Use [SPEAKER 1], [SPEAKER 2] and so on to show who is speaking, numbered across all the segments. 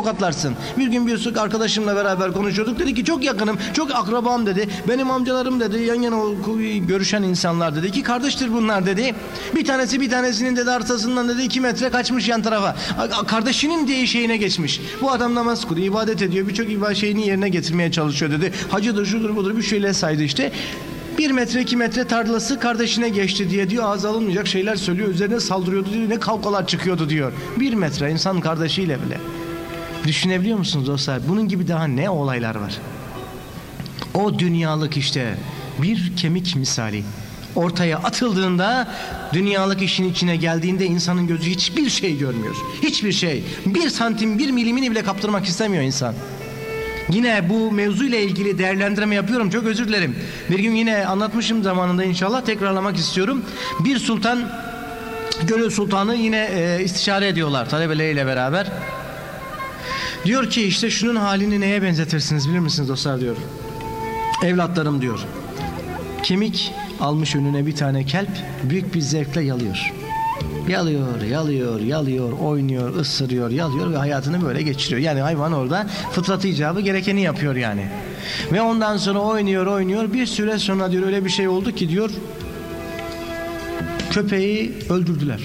[SPEAKER 1] tokatlarsın. Bir gün bir sık arkadaşımla beraber konuşuyorduk. Dedi ki çok yakınım, çok akrabam dedi. Benim amcalarım dedi, yan yana görüşen insanlar dedi. 2 kardeştir bunlar dedi. Bir tanesi bir tanesinin dedi arkasından dedi 2 metre kaçmış yan tarafa. Kardeşinin diye şeyine geçmiş. Bu adam namaz kılıyor, ibadet ediyor. Birçok ibadet şeyini yerine getirmeye çalışıyor dedi. Hacıdır, şudur, budur bir şeyler saydı işte. 1 metre 2 metre tarlası kardeşine geçti diye diyor, ağza alınmayacak şeyler söylüyor, üzerine saldırıyordu diyor, ne kavgalar çıkıyordu diyor. 1 metre insan kardeşiyle bile. Düşünebiliyor musunuz dostlar? Bunun gibi daha ne olaylar var? O dünyalık işte bir kemik misali. Ortaya atıldığında, dünyalık işin içine geldiğinde insanın gözü hiçbir şey görmüyor. Hiçbir şey. 1 santim 1 milimini bile kaptırmak istemiyor insan. Yine bu mevzuyla ilgili değerlendirme yapıyorum. Çok özür dilerim. Bir gün yine anlatmışım zamanında, inşallah tekrarlamak istiyorum. Bir sultan, Gönül Sultan'ı yine istişare ediyorlar talebeleriyle beraber. Diyor ki işte şunun halini neye benzetirsiniz bilir misiniz dostlar diyor. Evlatlarım diyor. Kemik almış önüne bir tane kelp, büyük bir zevkle yalıyor. Yalıyor, oynuyor, ısırıyor, yalıyor ve hayatını böyle geçiriyor. Yani hayvan orada fıtratı icabı gerekeni yapıyor yani. Ve ondan sonra oynuyor. Bir süre sonra diyor öyle bir şey oldu ki diyor, köpeği öldürdüler.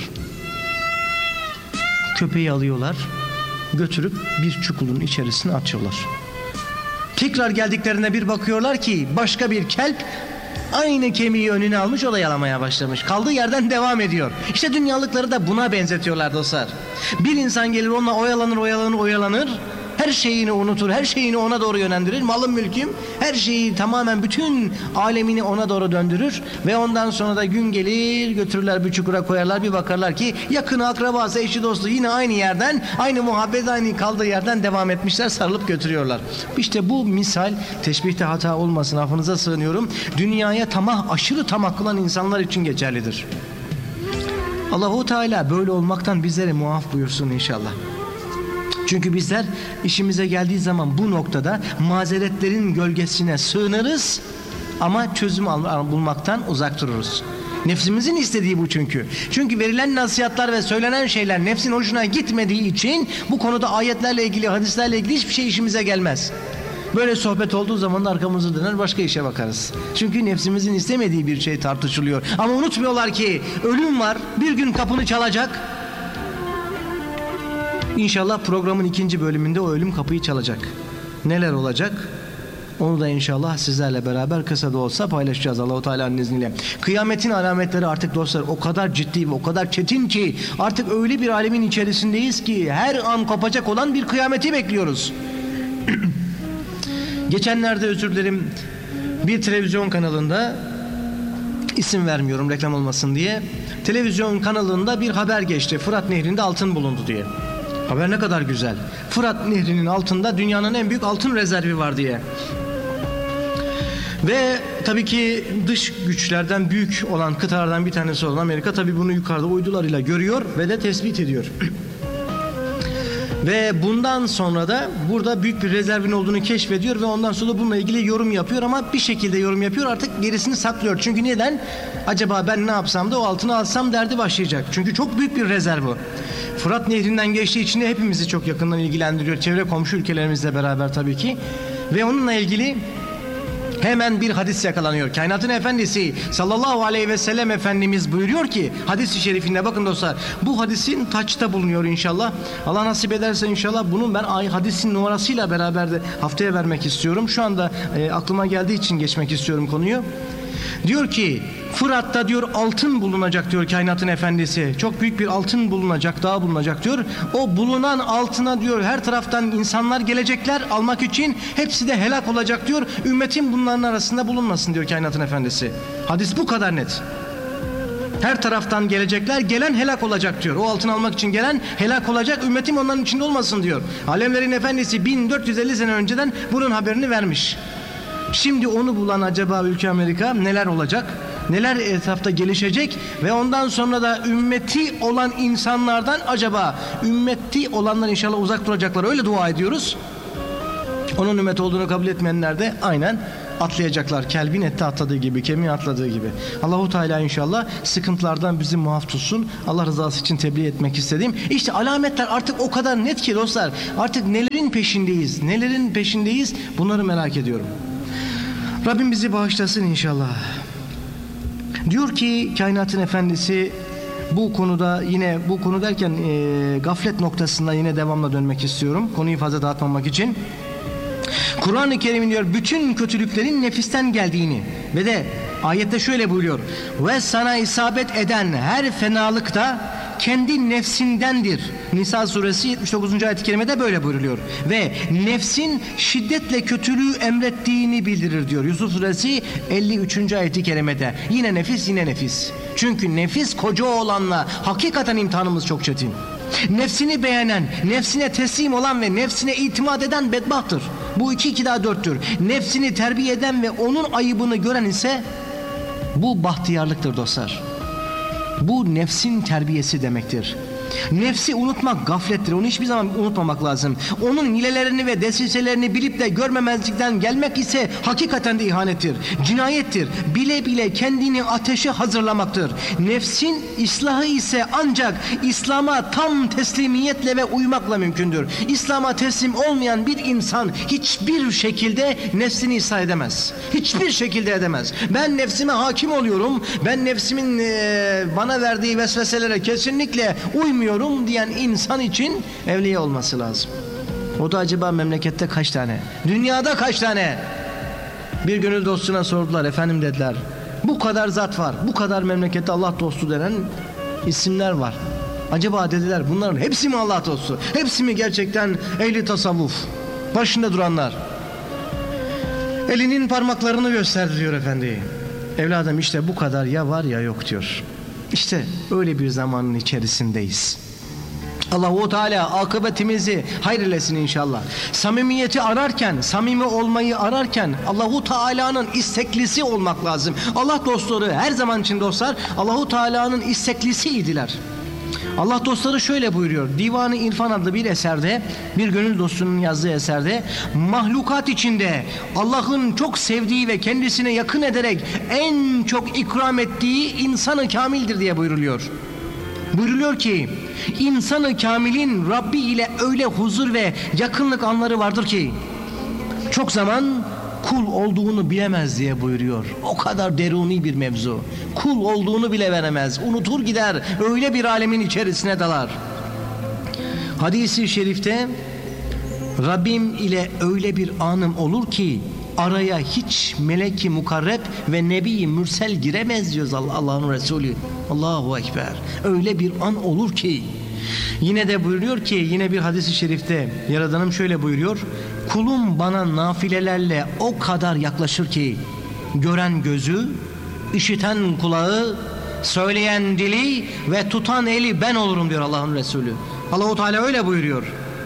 [SPEAKER 1] Köpeği alıyorlar, götürüp bir çukurun içerisine atıyorlar. Tekrar geldiklerinde bir bakıyorlar ki başka bir kelp aynı kemiği önüne almış, o da yalamaya başlamış. Kaldığı yerden devam ediyor. İşte dünyalıkları da buna benzetiyorlar dostlar. Bir insan gelir onunla oyalanır. Her şeyini unutur, her şeyini ona doğru yönlendirir. Malım mülküm, her şeyi tamamen bütün alemini ona doğru döndürür. Ve ondan sonra da gün gelir, götürürler bir çukura koyarlar, bir bakarlar ki yakını, akrabası, eşi, dostu yine aynı yerden, aynı muhabbet, aynı kaldığı yerden devam etmişler, sarılıp götürüyorlar. İşte bu misal, teşbihte hata olmasın, affınıza sığınıyorum, dünyaya aşırı tamah kılan insanlar için geçerlidir. Allahu Teala böyle olmaktan bizleri muaf buyursun inşallah. Çünkü bizler işimize geldiği zaman bu noktada mazeretlerin gölgesine sığınırız ama çözüm bulmaktan uzak dururuz. Nefsimizin istediği bu çünkü. Çünkü verilen nasihatler ve söylenen şeyler nefsin hoşuna gitmediği için bu konuda ayetlerle ilgili, hadislerle ilgili hiçbir şey işimize gelmez. Böyle sohbet olduğu zaman da arkamızı döner, başka işe bakarız. Çünkü nefsimizin istemediği bir şey tartışılıyor. Ama unutmuyorlar ki ölüm var, bir gün kapını çalacak. İnşallah programın 2. bölümünde o ölüm kapıyı çalacak. Neler olacak? Onu da inşallah sizlerle beraber kısa da olsa paylaşacağız Allah-u Teala'nın izniyle. Kıyametin alametleri artık dostlar o kadar ciddi ve o kadar çetin ki artık öyle bir alemin içerisindeyiz ki her an kopacak olan bir kıyameti bekliyoruz. Geçenlerde, özür dilerim, bir televizyon kanalında, isim vermiyorum reklam olmasın diye, televizyon kanalında bir haber geçti. Fırat Nehri'nde altın bulundu diye. Haber ne kadar güzel. Fırat Nehri'nin altında dünyanın en büyük altın rezervi var diye. Ve tabii ki dış güçlerden büyük olan kıtalardan bir tanesi olan Amerika tabii bunu yukarıda uydularıyla görüyor ve de tespit ediyor. Ve bundan sonra da burada büyük bir rezervin olduğunu keşfediyor ve ondan sonra bununla ilgili yorum yapıyor ama bir şekilde yorum yapıyor, artık gerisini saklıyor. Çünkü neden? Acaba ben ne yapsam da o altını alsam derdi başlayacak. Çünkü çok büyük bir rezerv bu. Fırat Nehri'nden geçtiği için de hepimizi çok yakından ilgilendiriyor. Çevre komşu ülkelerimizle beraber tabii ki. Ve onunla ilgili hemen bir hadis yakalanıyor. Kainatın efendisi sallallahu aleyhi ve sellem Efendimiz buyuruyor ki hadis-i şerifinde, bakın dostlar, bu hadisin taçta bulunuyor inşallah. Allah nasip ederse inşallah bunun ben hadisin numarasıyla beraber de haftaya vermek istiyorum. Şu anda aklıma geldiği için geçmek istiyorum konuyu. Diyor ki Fırat'ta diyor altın bulunacak diyor kainatın efendisi. Çok büyük bir altın bulunacak, dağ bulunacak diyor. O bulunan altına diyor her taraftan insanlar gelecekler almak için, hepsi de helak olacak diyor. Ümmetin bunların arasında bulunmasın diyor kainatın efendisi. Hadis bu kadar net. Her taraftan gelecekler, gelen helak olacak diyor. O altın almak için gelen helak olacak, ümmetim onların içinde olmasın diyor. Alemlerin efendisi 1450 sene önceden bunun haberini vermiş. Şimdi onu bulan acaba ülke Amerika neler olacak? Neler etrafta gelişecek? Ve ondan sonra da ümmeti olan insanlardan acaba ümmeti olanlar inşallah uzak duracaklar. Öyle dua ediyoruz. Onun ümmet olduğunu kabul etmeyenler de aynen atlayacaklar. Kelbin ette atladığı gibi, kemiğe atladığı gibi. Allahu Teala inşallah sıkıntılardan bizi muaf tutsun. Allah rızası için tebliğ etmek istedim. İşte alametler artık o kadar net ki dostlar. Artık nelerin peşindeyiz? Nelerin peşindeyiz? Bunları merak ediyorum. Rabbim bizi bağışlasın inşallah. Diyor ki kainatın efendisi bu konuda, yine bu konu derken gaflet noktasında yine devamla dönmek istiyorum. Konuyu fazla dağıtmamak için. Kur'an-ı Kerim diyor bütün kötülüklerin nefisten geldiğini ve de ayette şöyle buyuruyor. Ve sana isabet eden her fenalık da kendi nefsindendir. Nisa suresi 79. ayet-i kerimede böyle buyruluyor. Ve nefsin şiddetle kötülüğü emrettiğini bildirir diyor. Yusuf suresi 53. ayet-i kerimede. Yine nefis, yine nefis. Çünkü nefis koca olanla hakikaten imtihanımız çok çetin. Nefsini beğenen, nefsine teslim olan ve nefsine itimat eden bedbahttır. Bu 2 daha 4'tür. Nefsini terbiye eden ve onun ayıbını gören ise bu bahtiyarlıktır dostlar. Bu nefsin terbiyesi demektir. Nefsi unutmak gaflettir. Onu hiçbir zaman unutmamak lazım. Onun hilelerini ve desiselerini bilip de görmemezlikten gelmek ise hakikaten de ihanettir. Cinayettir. Bile bile kendini ateşe hazırlamaktır. Nefsin islahı ise ancak İslam'a tam teslimiyetle ve uymakla mümkündür. İslam'a teslim olmayan bir insan hiçbir şekilde nefsini ıslah edemez. Hiçbir şekilde edemez. Ben nefsime hakim oluyorum. Ben nefsimin bana verdiği vesveselere kesinlikle uymuyorum diyen insan için evliya olması lazım. O da acaba memlekette kaç tane? Dünyada kaç tane? Bir gönül dostuna sordular, efendim dediler. Bu kadar zat var. Bu kadar memlekette Allah dostu denen isimler var. Acaba dediler bunların hepsi mi Allah dostu? Hepsi mi gerçekten ehli tasavvuf? Başında duranlar. Elinin parmaklarını gösterdi diyor efendi. Evladım işte bu kadar ya var ya yok diyor. İşte öyle bir zamanın içerisindeyiz. Allah-u Teala akıbetimizi hayırlesin inşallah. Samimiyeti ararken, samimi olmayı ararken Allah-u Teala'nın isteklisi olmak lazım. Allah dostları her zaman için dostlar Allah-u Teala'nın isteklisiydiler. Allah dostları şöyle buyuruyor. Divan-ı İrfan adlı bir eserde, bir gönül dostunun yazdığı eserde, mahlukat içinde Allah'ın çok sevdiği ve kendisine yakın ederek en çok ikram ettiği insanı kamildir diye buyruluyor. Buyruluyor ki insanı kamilin Rabbi ile öyle huzur ve yakınlık anları vardır ki çok zaman kul olduğunu bilemez diye buyuruyor. O kadar deruni bir mevzu. Kul olduğunu bile veremez. Unutur gider. Öyle bir alemin içerisine dalar. Hadis-i şerifte Rabbim ile öyle bir anım olur ki araya hiç melek-i mukarreb ve nebi-i mürsel giremez diyor Allah'ın Resulü. Allahu Ekber. Öyle bir an olur ki. Yine de buyuruyor ki yine bir hadis-i şerifte Yaradanım şöyle buyuruyor. Kulum bana nafilelerle o kadar yaklaşır ki gören gözü, işiten kulağı, söyleyen dili ve tutan eli ben olurum diyor Allah'ın Resulü. Allah-u Teala öyle buyuruyor.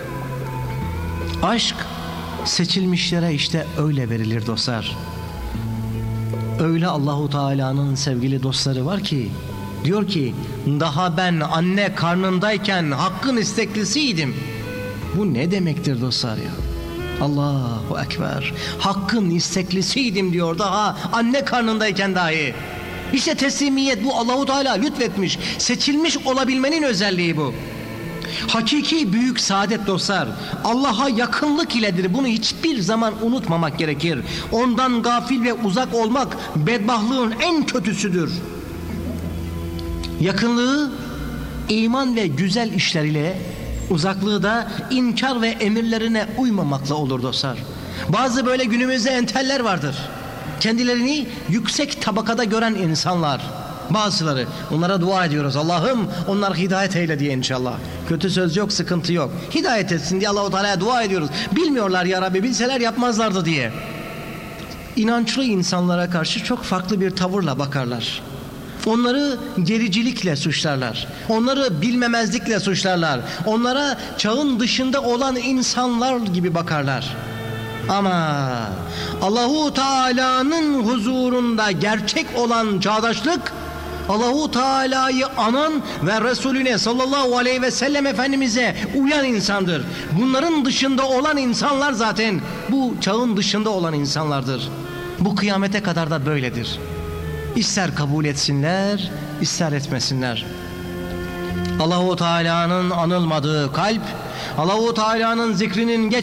[SPEAKER 1] Aşk seçilmişlere işte öyle verilir dostlar. Öyle Allahu Teala'nın sevgili dostları var ki diyor ki daha ben anne karnındayken Hakk'ın isteklisiydim. Bu ne demektir dostlar ya? Allahu Ekber. Hakk'ın isteklisiydim diyor daha anne karnındayken dahi. İşte teslimiyet bu, Allahu Teala lütfetmiş. Seçilmiş olabilmenin özelliği bu. Hakiki büyük saadet dostlar Allah'a yakınlık iledir. Bunu hiçbir zaman unutmamak gerekir. Ondan gafil ve uzak olmak bedbahlığın en kötüsüdür. Yakınlığı iman ve güzel işler ile, uzaklığı da inkar ve emirlerine uymamakla olur dostlar. Bazı böyle günümüzde enteller vardır. Kendilerini yüksek tabakada gören insanlar. Bazıları, onlara dua ediyoruz. Allah'ım onları hidayet eyle diye inşallah. Kötü söz yok, sıkıntı yok. Hidayet etsin diye Allah-u Teala'ya dua ediyoruz. Bilmiyorlar ya Rabbi, bilseler yapmazlardı diye. İnançlı insanlara karşı çok farklı bir tavırla bakarlar. Onları gericilikle suçlarlar. Onları bilmemezlikle suçlarlar. Onlara çağın dışında olan insanlar gibi bakarlar. Ama Allahu Teala'nın huzurunda gerçek olan çağdaşlık, Allahu Teala'yı anan ve Resulüne sallallahu aleyhi ve sellem Efendimiz'e uyan insandır. Bunların dışında olan insanlar zaten bu çağın dışında olan insanlardır. Bu kıyamete kadar da böyledir. İster kabul etsinler, ister etmesinler. Allahu Teala'nın anılmadığı kalp, Allahu Teala'nın zikrinin